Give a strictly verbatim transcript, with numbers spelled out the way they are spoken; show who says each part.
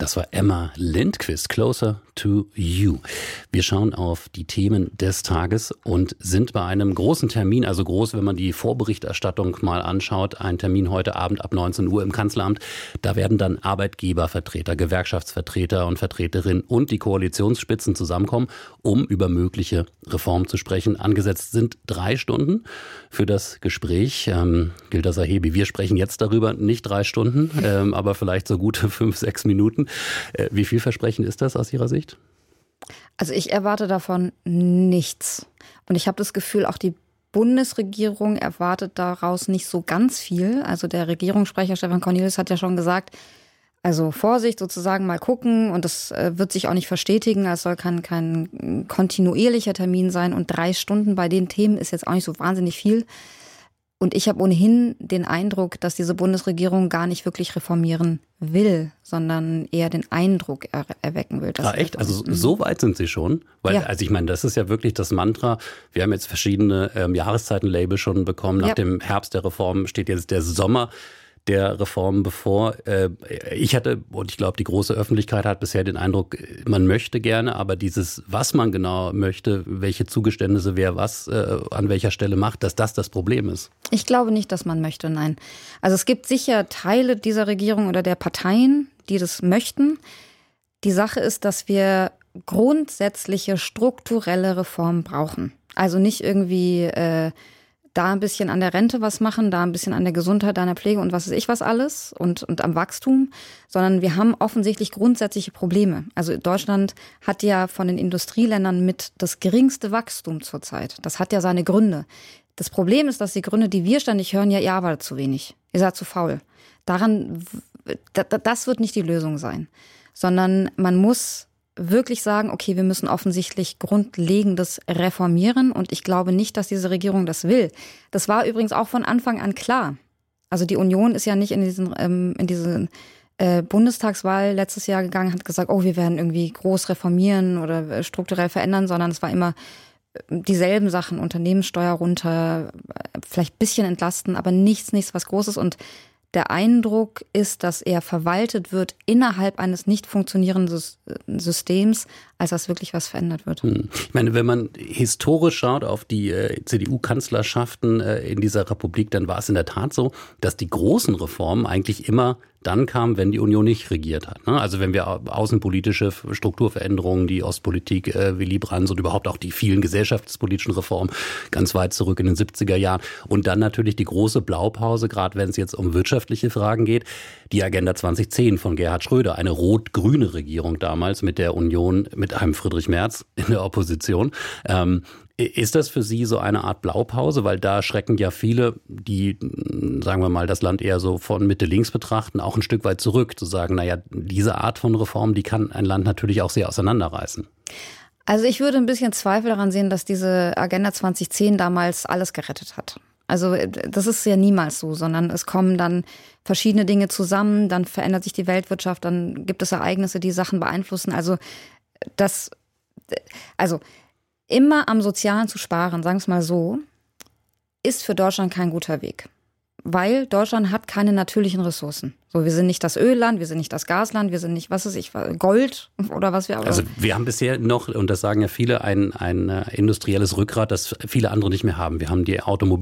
Speaker 1: Das war Emma Lindquist, Closer to You. Wir schauen auf die Themen des Tages und sind bei einem großen Termin, also groß, wenn man die Vorberichterstattung mal anschaut, ein Termin heute Abend ab neunzehn Uhr im Kanzleramt. Da werden dann Arbeitgebervertreter, Gewerkschaftsvertreter und Vertreterinnen und die Koalitionsspitzen zusammenkommen, um über mögliche Reformen zu sprechen. Angesetzt sind drei Stunden für das Gespräch. Ähm, Gilda Sahebi, wir sprechen jetzt darüber, nicht drei Stunden, ähm, aber vielleicht so gute fünf, sechs Minuten. Wie vielversprechend ist das aus Ihrer Sicht?
Speaker 2: Also ich erwarte davon nichts. Und ich habe das Gefühl, auch die Bundesregierung erwartet daraus nicht so ganz viel. Also der Regierungssprecher Stefan Cornelius hat ja schon gesagt, also Vorsicht sozusagen, mal gucken. Und das wird sich auch nicht verstetigen. Es soll kein, kein kontinuierlicher Termin sein. Und drei Stunden bei den Themen ist jetzt auch nicht so wahnsinnig viel. Und ich habe ohnehin den Eindruck, dass diese Bundesregierung gar nicht wirklich reformieren will, sondern eher den Eindruck er- erwecken will.
Speaker 1: Ah, echt? Also so weit sind Sie schon? Weil,
Speaker 2: Ja.
Speaker 1: also ich meine, das ist ja wirklich das Mantra. Wir haben jetzt verschiedene ähm, Jahreszeitenlabel schon bekommen. Nach
Speaker 2: Ja.
Speaker 1: dem Herbst der Reform steht jetzt der Sommer der Reformen bevor. Äh, ich hatte, und ich glaube, die große Öffentlichkeit hat bisher den Eindruck, man möchte gerne, aber dieses, was man genau möchte, welche Zugeständnisse wer was äh, an welcher Stelle macht, dass das das Problem ist.
Speaker 2: Ich glaube nicht, dass man möchte, nein. Also es gibt sicher Teile dieser Regierung oder der Parteien, die das möchten. Die Sache ist, dass wir grundsätzliche strukturelle Reformen brauchen. Also nicht irgendwie äh, da ein bisschen an der Rente was machen, da ein bisschen an der Gesundheit, an der Pflege und was weiß ich was alles und, und am Wachstum, sondern wir haben offensichtlich grundsätzliche Probleme. Also Deutschland hat ja von den Industrieländern mit das geringste Wachstum zurzeit. Das hat ja seine Gründe. Das Problem ist, dass die Gründe, die wir ständig hören, ja, ihr arbeitet zu wenig, ihr seid zu faul. Daran, das wird nicht die Lösung sein, sondern man muss wirklich sagen, okay, wir müssen offensichtlich Grundlegendes reformieren und ich glaube nicht, dass diese Regierung das will. Das war übrigens auch von Anfang an klar. Also die Union ist ja nicht in diesen ähm, in diese äh, Bundestagswahl letztes Jahr gegangen, hat gesagt, oh, wir werden irgendwie groß reformieren oder äh, strukturell verändern, sondern es war immer äh, dieselben Sachen, Unternehmenssteuer runter, äh, vielleicht ein bisschen entlasten, aber nichts, nichts was Großes und der Eindruck ist, dass er verwaltet wird innerhalb eines nicht funktionierenden Systems, als dass wirklich was verändert wird.
Speaker 1: Ich meine, wenn man historisch schaut auf die äh, C D U-Kanzlerschaften äh, in dieser Republik, dann war es in der Tat so, dass die großen Reformen eigentlich immer dann kamen, wenn die Union nicht regiert hat. Ne? Also wenn wir außenpolitische Strukturveränderungen, die Ostpolitik, äh, Willy Brandt und überhaupt auch die vielen gesellschaftspolitischen Reformen ganz weit zurück in den siebziger Jahren und dann natürlich die große Blaupause, gerade wenn es jetzt um wirtschaftliche Fragen geht, die Agenda zwanzig zehn von Gerhard Schröder, eine rot-grüne Regierung damals mit der Union, mit einem Friedrich Merz in der Opposition. Ähm, Ist das für Sie so eine Art Blaupause? Weil da schrecken ja viele, die, sagen wir mal, das Land eher so von Mitte links betrachten, auch ein Stück weit zurück, zu sagen, naja, diese Art von Reform, die kann ein Land natürlich auch sehr auseinanderreißen.
Speaker 2: Also ich würde ein bisschen Zweifel daran sehen, dass diese Agenda zwanzig zehn damals alles gerettet hat. Also das ist ja niemals so, sondern es kommen dann verschiedene Dinge zusammen, dann verändert sich die Weltwirtschaft, dann gibt es Ereignisse, die Sachen beeinflussen. Also das, also immer am Sozialen zu sparen, sagen wir es mal so, ist für Deutschland kein guter Weg. Weil Deutschland hat keine natürlichen Ressourcen. So, wir sind nicht das Ölland, wir sind nicht das Gasland, wir sind nicht, was weiß ich, Gold oder was wir auch.
Speaker 1: Also wir haben bisher noch, und das sagen ja viele, ein, ein industrielles Rückgrat, das viele andere nicht mehr haben. Wir haben die Automobil